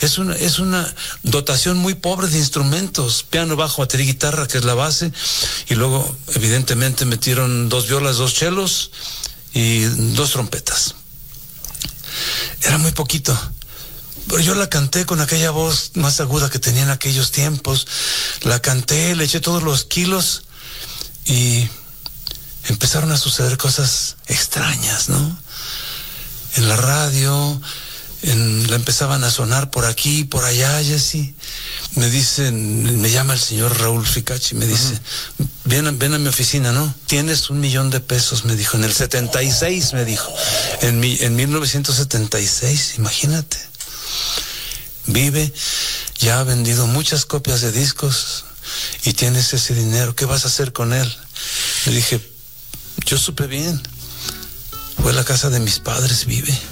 Es una dotación muy pobre de instrumentos, piano, bajo, batería, guitarra, que es la base, y luego evidentemente metieron 2 violas, 2 chelos y 2 trompetas. Era muy poquito, pero yo la canté con aquella voz más aguda que tenía en aquellos tiempos. La canté, le eché todos los kilos y empezaron a suceder cosas extrañas, ¿no? En la radio, la empezaban a sonar por aquí, por allá, y así. Me llama el señor Raúl Ficacci, me dice, ven a mi oficina, ¿no? Tienes $1,000,000, me dijo, en el 76, me dijo, en 1976, imagínate. Vive, ya ha vendido muchas copias de discos y tienes ese dinero, ¿qué vas a hacer con él? Le dije, yo supe bien, fue la casa de mis padres, Vive.